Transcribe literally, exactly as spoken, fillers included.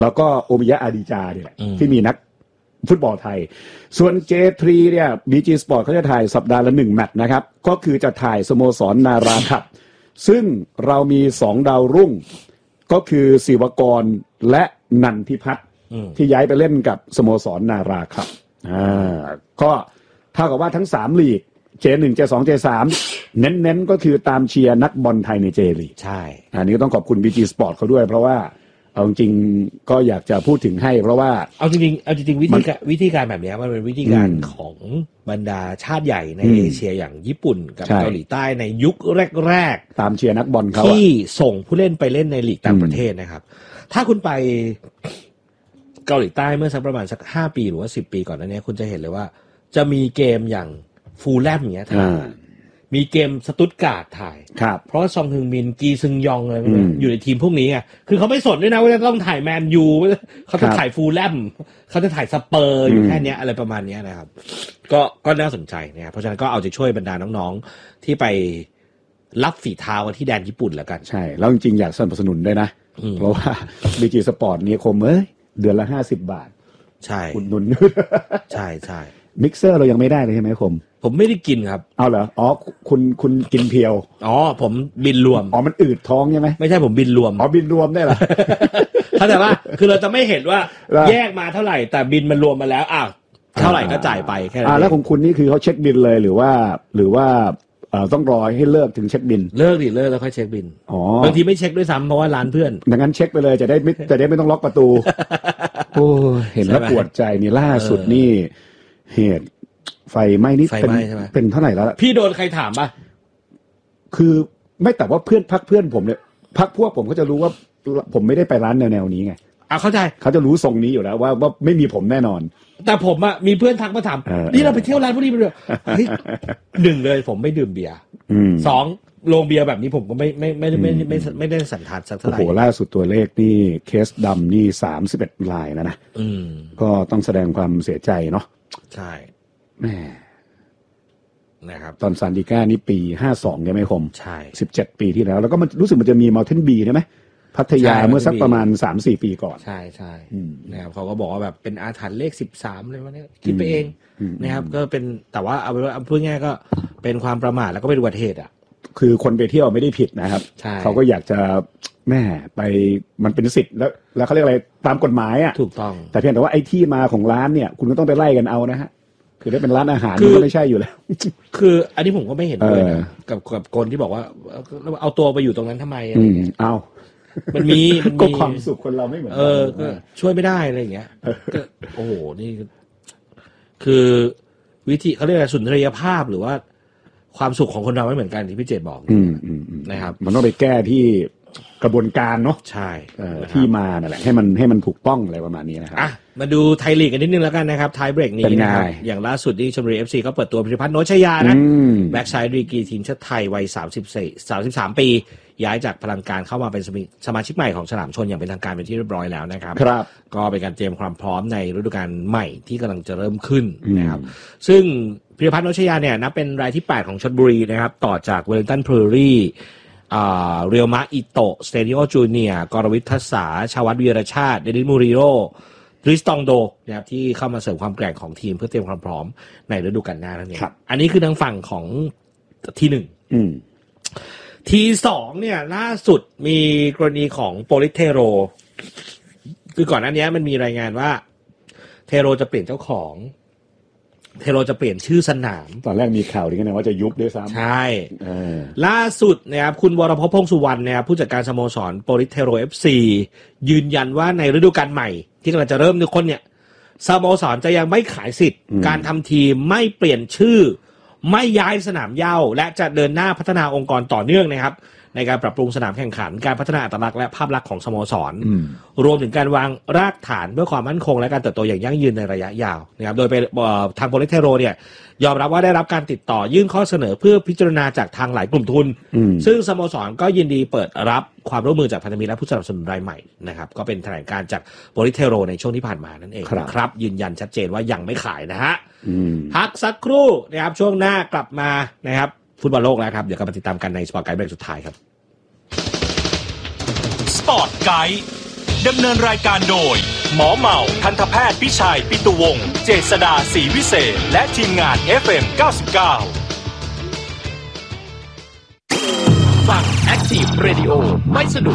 แล้วก็โอมิยะอาดิจาเนี่ยที่มีนักฟุตบอลไทยส่วน เจ ทรี เนี่ย บี จี Sport เขาจะถ่ายสัปดาห์ละหนึ่งแมตช์นะครับก็คือจะถ่ายสโมสรนาราคัพซึ่งเรามีสองดาวรุ่งก็คือศิวกรและนันทิพัฒน์ที่ย้ายไปเล่นกับสโมสรนาราคัพอ่าก็เท่ากับว่าทั้งสามลีก เจ หนึ่ง เจ สอง เจ สาม เน้นๆก็คือตามเชียร์นักบอลไทยใน J ลีกใช่อันนี้ก็ต้องขอบคุณ บี จี Sport เขาด้วยเพราะว่าเอาจริงก็อยากจะพูดถึงให้เพราะว่าเอาจริงๆเอาจริงๆวิธีการวิธีการแบบนี้มันเป็นวิธีการของบรรดาชาติใหญ่ในเอเชียอย่างญี่ปุ่นกับเกาหลีใต้ในยุคแรกๆตามเชียร์นักบอลเขาที่ส่งผู้เล่นไปเล่นในลีกต่างประเทศนะครับถ้าคุณไปเกาหลีใต้เมื่อสักประมาณสักห้าปีหรือว่าสิบปีก่อนหน้านี้คุณจะเห็นเลยว่าจะมีเกมอย่างฟูลแลมอย่างเงี้ยถ่ายมีเกมสตุตการ์ดถ่ายเพราะซองฮึงมินกีซึงยองอะไรพวกนี้อยู่ในทีมพวกนี้ไงคือเขาไม่สนด้วยนะว่าจะต้องถ่ายแมนยูเขาจะถ่ายฟูลแลมเขาจะถ่ายสเปอร์อยู่แค่นี้อะไรประมาณนี้นะครับก็ก็น่าสนใจนะครับเพราะฉะนั้นก็เอาใจช่วยบรรดาน้องๆที่ไปรับฝีเท้าที่แดนญี่ปุ่นแล้วกันใช่แล้วจริงๆอยากสนับสนุนด้วยนะเพราะว่า บี จี Sport นี่คมเอ้ยเดือนละห้าสิบบาทใช่อุดหนุนใช่ใช่มิกเซอร์เรายังไม่ได้เลยใช่ไหมคมผมไม่ได้กินครับเอาเหรออ๋อคุณคุณกินเพียวอ๋อผมบินรวมอ๋อมันอืดท้องใช่ไหมไม่ใช่ผมบินรวมอ๋อบินรวมได้เหรอเข้าใจว่าคือเราจะไม่เห็นว่าแยกมาเท่าไหร่แต่บินมันรวมมาแล้วอ้าวเท่าไหร่ก็จ่ายไปแค่นั้นอ่าแล้วของคุณนี่คือเขาเช็คบินเลยหรือว่าหรือว่าเอ่อต้องรอให้เลิกถึงเช็คบินเลิกดิเลิกแล้วค่อยเช็คบินอ๋อบางทีไม่เช็คด้วยซ้ำเพราะว่าร้านเพื่อนดังนั้นเช็คไปเลยจะได้ไม่จะได้ไม่ต้องล็อกประตูโอ้เห็นแล้วปวดใจนี่ล่าสุดนี่เหตุไฟไหม้นี่เป็นเป็นเท่าไหร่แล้วพี่โดนใครถามป่ะคือไม่แต่ว่าเพื่อนพักเพื่อนผมเนี่ยพักพวกผมก็จะรู้ว่าผมไม่ได้ไปร้านแนวๆนี้ไงอ่ะเข้าใจเขาจะรู้ทรงนี้อยู่แล้วว่าว่าไม่มีผมแน่นอนแต่ผมอ่ะมีเพื่อนทักมาถามนี่เราไปเที่ยวร้านพวกนี้ไปเลยเฮ้ยหนึ่งเลยผมไม่ดื่มเบียร์สองโรงเบียร์แบบนี้ผมก็ไม่ไม่ไม่ไม่ไม่ไม่ได้สันทัดสักเท่าไหร่โอ้โหล่าสุดตัวเลขนี่เคสดำนี่สามสิบเอ็ดรายนะนะก็ต้องแสดงความเสียใจเนาะใช่แม่นะครับตอนซานดิก้านี่ปีห้าสองใช่ไหมคมใช่สิบเจ็ดปีที่แล้วแล้วก็มันรู้สึกมันจะมีมัลเทนบีใช่ไหมพัทยาเมื่อสักประมาณ สามสี่ ปีก่อนใช่ๆนะครับเขาก็บอกว่าแบบเป็นอาถรรพ์เลขสิบสามอะไรวะเนี่ยคิดไปเองนะครับก็เป็นแต่ว่าเอาเป็นว่าพูดง่ายก็เป็นความประมาทแล้วก็เป็นอุบัติเหตุอ่ะคือคนไปเที่ยวไม่ได้ผิดนะครับเขาก็อยากจะแม่ไปมันเป็นสิทธิ์แล้วแล้วเขาเรียกอะไรตามกฎหมายอ่ะถูกต้องแต่เพียงแต่ว่าไอ้ที่มาของร้านเนี่ยคุณก็ต้องไปไล่กันเอานะฮะคือได้เป็นร้านอาหารมันก็ไม่ใช่อยู่แล้วคืออันนี้ผมก็ไม่เห็นด้วยนะกับกับคนที่บอกว่าเอาตัวไปอยู่ตรงนั้นทำไมอะไรเงี้ยเอามันมีมันมีความสุขคนเราไม่เหมือนเออก็ช่วยไม่ได้อะไรอย่างเงี้ยก็โอ้โหนี่คือวิธีเขาเรียกอะไรสุนทรียภาพหรือว่าความสุขของคนเราไม่เหมือนกันที่พี่เจตบอกนะครับมันต้องไปแก้ที่กระบวนการเนาะใช่ที่มานั่นแหละให้มันให้มันถูกต้องอะไรประมาณนี้นะครับอ่ะมาดูไทยลีกกันนิดนึงแล้วกันนะครับไทยเบรกนี้นะครับอย่างล่าสุดที่ชลบุรี เอฟ ซี ก็เปิดตัวพิรพัฒน์โนชยานะแบ็กไซด์ดีกรีทีมชาติไทยวัยสามสิบสี่ สามสิบสามปีย้ายจากพลังการเข้ามาเป็นสมาชิกใหม่ของฉลามชนอย่างเป็นทางการเป็นที่เรียบร้อยแล้วนะครับก็เป็นการเตรียมความพร้อมในฤดูกาลใหม่ที่กำลังจะเริ่มขึ้นนะครับซึ่งพิรพัฒน์โนชยาเนี่ยนับเป็นรายที่แปดของชลบุรีนะครับต่อจากเวลลิงตันพรีรี่อ่าเรียวมะอิโตะสเตดิโอจูเนียร์กรวิททัสสาชวัฒน์วีรชาติเดนิสมูริโรทริสตองโดนะครับที่เข้ามาเสริมความแกร่งของทีมเพื่อเตรียมความพร้อมในฤดูกาลหน้านั่นเองอันนี้คือทางฝั่งของทีหนึ่งทีสองเนี่ยล่าสุดมีกรณีของโปลิสเทโรคือก่อนหน้านี้มันมีรายงานว่าเทโรจะเปลี่ยนเจ้าของเทโรจะเปลี่ยนชื่อสนามตอนแรกมีข่าวที่กันว่าจะยุบด้วยซ้ำใช่ล่าสุดนะครับคุณวรพพงษ์สุวรรณนะครับผู้จัดการสโมสรโปลิสเทโร เอฟ ซี ยืนยันว่าในฤดูกาลใหม่ที่กำลังจะเริ่มในคนเนี่ยสโมสรจะยังไม่ขายสิทธิ์การทำทีมไม่เปลี่ยนชื่อไม่ย้ายสนามเหย้าและจะเดินหน้าพัฒนาองค์กรต่อเนื่องนะครับในการปรับปรุงสนามแข่งขันการพัฒนาอัตลักษณ์และภาพลักษณ์ของสโมสรรวมถึงการวางรากฐานเพื่อความมั่นคงและการเติบโตอย่างยั่งยืนในระยะยาวนะครับโดยไปทางโปลิสเทโรเนี่ยยอมรับว่าได้รับการติดต่อยื่นข้อเสนอเพื่อพิจารณาจากทางหลายกลุ่มทุนซึ่งสโมสรก็ยินดีเปิดรับความร่วมมือจากพันธมิตรและผู้สนับสนุนรายใหม่นะครับก็เป็นแถลงการจากโปลิสเทโรในช่วงที่ผ่านมานั่นเองครับยืนยันชัดเจนว่ายังไม่ขายนะฮะพักสักครู่นะครับช่วงหน้ากลับมานะครับฟุตบอลโลกแล้วครับเดี๋ยวกลับมาติดตามกันในสปอร์ตไกด์เบรกสุดท้ายครับสปอร์ตไกด์ดำเนินรายการโดยหมอเมาทันตแพทย์พิชัยปิตุวงศ์เจษฎาศรีวิเศษและทีมงาน เอฟ เอ็ม เก้าสิบเก้าฟัง Active Radio ไม่สะดุด